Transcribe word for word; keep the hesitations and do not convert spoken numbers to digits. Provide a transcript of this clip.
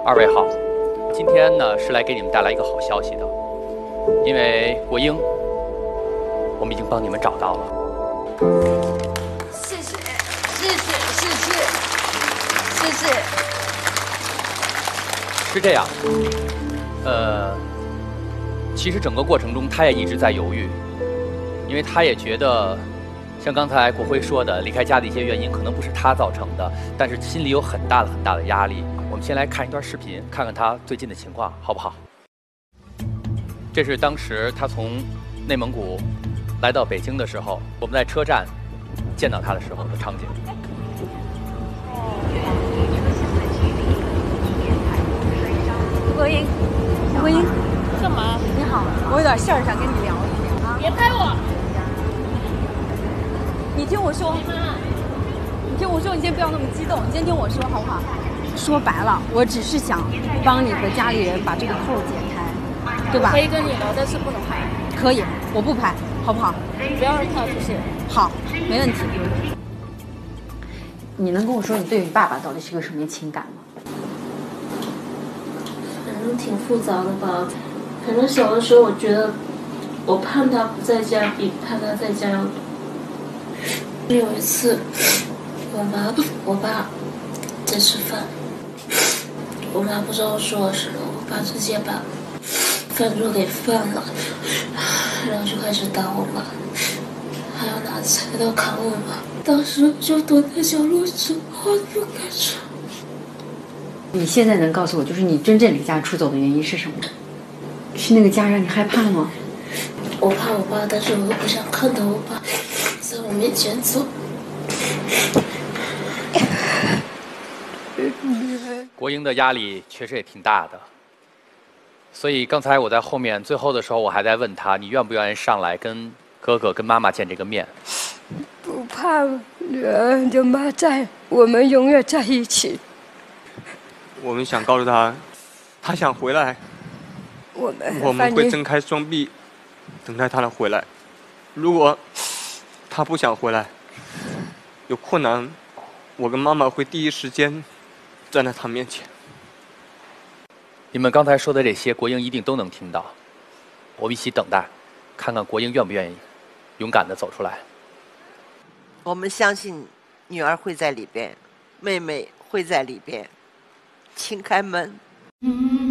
二位好，今天呢是来给你们带来一个好消息的，因为国英，我们已经帮你们找到了。 谢谢，谢谢，谢谢，谢谢。 是这样，呃，其实整个过程中他也一直在犹豫，因为他也觉得，像刚才国辉说的，离开家的一些原因可能不是他造成的，但是心里有很大的很大的压力。我们先来看一段视频，看看他最近的情况，好不好？这是当时他从内蒙古来到北京的时候，我们在车站见到他的时候的场景。 国英，国英， 干嘛？ 你好，我有点事儿想跟你聊一聊啊。 别拍我！ 你听我说，你听我说，你先不要那么激动，你先听我说好不好？说白了，我只是想帮你和家里人把这个扣解开，对吧？ 可以跟你聊，但是不能拍。 可以，我不拍，好不好？ 不要让他出现。 好，没问题。 你能跟我说你对你爸爸到底是个什么情感吗？ 反正挺复杂的吧。反正小的时候，我觉得我盼他不在家比盼他在家要多。有一次，我妈我爸在吃饭，我妈不知道说我什么，我爸直接把饭桌给翻了，然后就开始打我妈，还要拿菜刀砍我妈。当时我就躲在角落，什么话都不敢说。 你现在能告诉我，就是你真正离家出走的原因是什么？是那个家让你害怕吗？ 我怕我爸，但是我又不想看到我爸在我面前走。 国英的压力确实也挺大的，所以刚才我在后面最后的时候，我还在问他，你愿不愿意上来跟哥哥、跟妈妈见这个面？ 不怕，女儿有妈在，我们永远在一起。 我们想告诉他，他想回来， 我们我们会睁开双臂，等待他的回来。如果他不想回来，有困难，我跟妈妈会第一时间站在他面前。 你们刚才说的这些，国英一定都能听到。我们一起等待，看看国英愿不愿意勇敢地走出来。 我们相信女儿会在里边，妹妹会在里边，请开门。